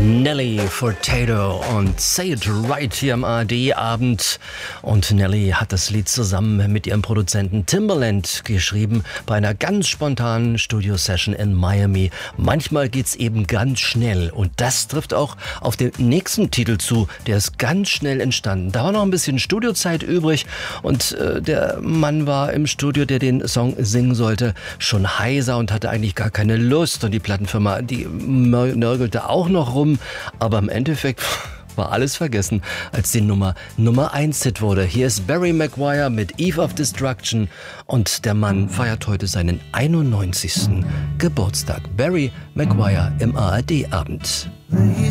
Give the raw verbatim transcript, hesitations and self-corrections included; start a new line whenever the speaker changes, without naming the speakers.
Nelly Furtado und Say It Right hier am A R D-Abend. Und Nelly hat das Lied zusammen mit ihrem Produzenten Timbaland geschrieben bei einer ganz spontanen Studio-Session in Miami. Manchmal geht's eben ganz schnell und das trifft auch auf den nächsten Titel zu. Der ist ganz schnell entstanden. Da war noch ein bisschen Studiozeit übrig und äh, der Mann war im Studio, der den Song singen sollte, schon heiser und hatte eigentlich gar keine Lust. Und die Plattenfirma, die nörgelte auch noch rum. Aber im Endeffekt war alles vergessen, als die Nummer Nummer eins Hit wurde. Hier ist Barry McGuire mit Eve of Destruction und der Mann feiert heute seinen einundneunzigsten Geburtstag. Barry McGuire im A R D-Abend.